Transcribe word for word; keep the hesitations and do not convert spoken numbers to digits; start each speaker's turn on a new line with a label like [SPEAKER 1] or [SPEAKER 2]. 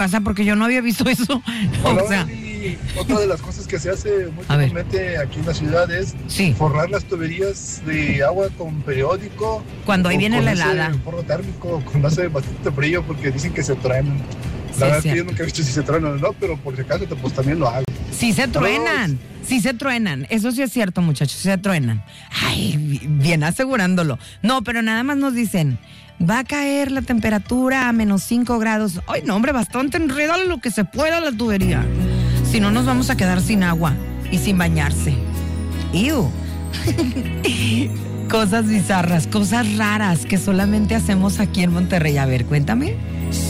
[SPEAKER 1] pasa? Porque yo no había visto eso.
[SPEAKER 2] Bueno,
[SPEAKER 1] o sea,
[SPEAKER 2] y otra de las cosas que se hace muy comúnmente aquí en la ciudad es
[SPEAKER 1] sí.
[SPEAKER 2] forrar las tuberías de agua con periódico.
[SPEAKER 1] Cuando ahí viene la helada.
[SPEAKER 2] Con forro térmico, con hace bastante frío porque dicen que se truenan. La
[SPEAKER 1] Sí,
[SPEAKER 2] verdad es que yo nunca he visto si se truenan o no, pero por si acaso pues también lo hago.
[SPEAKER 1] Sí se truenan, sí se truenan. Eso sí es cierto, muchachos, sí se truenan. Ay, bien asegurándolo. No, pero nada más nos dicen, va a caer la temperatura a menos cinco grados. Ay, no, hombre, bastante, enrédale lo que se pueda a la tubería. Si no, nos vamos a quedar sin agua y sin bañarse. ¡Iu! Cosas bizarras, cosas raras que solamente hacemos aquí en Monterrey. A ver, cuéntame.